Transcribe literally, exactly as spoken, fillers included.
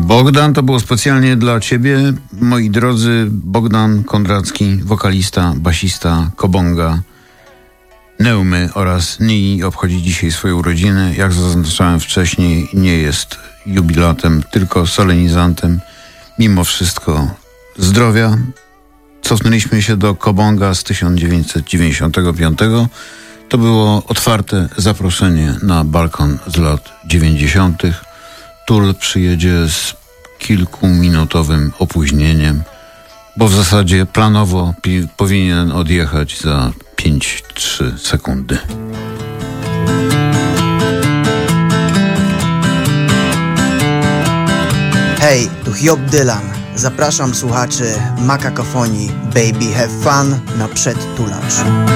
Bogdan, to było specjalnie dla ciebie, moi drodzy. Bogdan Kondracki, wokalista, basista Kobonga, Neumy oraz Nii obchodzi dzisiaj swoje urodziny. Jak zaznaczałem wcześniej, nie jest jubilatem, tylko solenizantem. Mimo wszystko zdrowia. Cofnęliśmy się do Kobonga z tysiąc dziewięćset dziewięćdziesiątego piątego. To było otwarte zaproszenie na balkon z lat dziewięćdziesiątych. Tul przyjedzie z kilkuminutowym opóźnieniem, bo w zasadzie planowo pi- powinien odjechać za pięć trzy sekundy. Hej, tu Hiob Dylan. Zapraszam słuchaczy Makakofonii Baby Have Fun na przedtulacz.